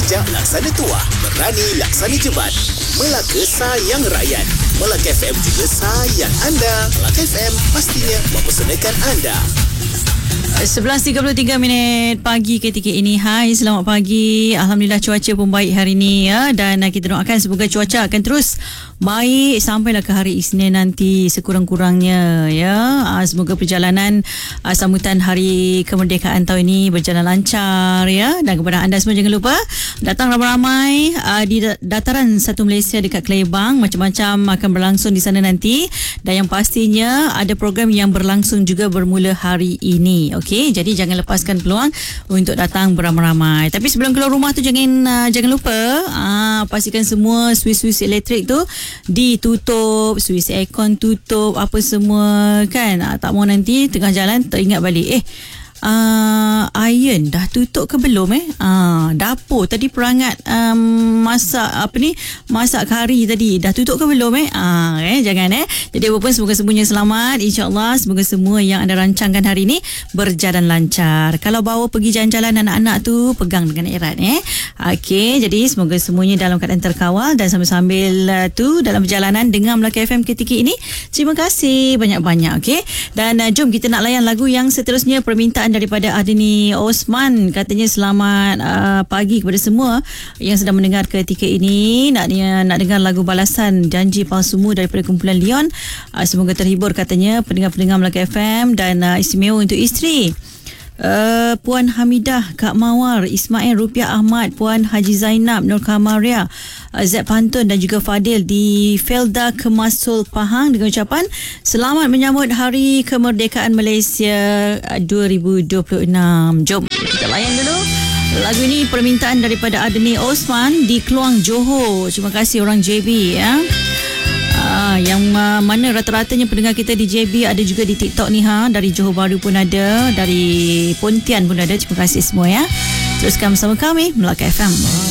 Bijak laksana tuah, berani laksana jebat. Melaka sayang rakyat. Melaka FM juga sayang anda. Melaka FM pastinya mempersembahkan anda. 11.33 pagi ketika ini. Hai, selamat pagi. Alhamdulillah cuaca pun baik hari ni ya. Dan kita doakan semoga cuaca akan terus baik sampailah ke hari Isnin nanti sekurang-kurangnya ya. Semoga perjalanan sambutan hari kemerdekaan tahun ini berjalan lancar ya. Dan kepada anda semua jangan lupa datang ramai-ramai di dataran satu Malaysia dekat Kelebang. Macam-macam akan berlangsung di sana nanti. Dan yang pastinya ada program yang berlangsung juga bermula hari ini. Okey, jadi jangan lepaskan peluang untuk datang beramai-ramai. Tapi sebelum keluar rumah tu jangan lupa pastikan semua suis-suis elektrik tu ditutup, suis aircon tutup, apa semua kan. Tak mau nanti tengah jalan teringat balik iron dah tutup ke belum dapur tadi perangat masak kari tadi dah tutup ke belum jangan jadi apapun semoga semuanya selamat insya-Allah. Semoga semua yang anda rancangkan hari ini berjalan lancar. Kalau bawa pergi jalan-jalan anak-anak tu pegang dengan erat okey, jadi semoga semuanya dalam keadaan terkawal dan sambil-sambil tu dalam perjalanan dengar Melaka FM ketika ini. Terima kasih banyak-banyak. Okey, dan jom kita nak layan lagu yang seterusnya, permintaan daripada Adini Osman. Katanya selamat pagi kepada semua yang sedang mendengar ketika ini. Nak dengar lagu balasan Janji Palsumu daripada kumpulan Leon. Semoga terhibur katanya pendengar-pendengar Melaka FM. Dan istimewa untuk isteri Puan Hamidah, Kak Mawar, Ismail Rupiah Ahmad, Puan Haji Zainab, Nur Kamaria, Z Pantun dan juga Fadil di Felda Kemasul Pahang dengan ucapan selamat menyambut Hari Kemerdekaan Malaysia 2026. Jom kita layan dulu lagu ini, permintaan daripada Adni Osman di Keluang, Johor. Terima kasih orang JB ya. Yang mana rata-ratanya pendengar kita di JB, ada juga di TikTok ni dari Johor Bahru pun ada, dari Pontian pun ada. Terima kasih semua ya. Teruskan bersama kami Melaka FM.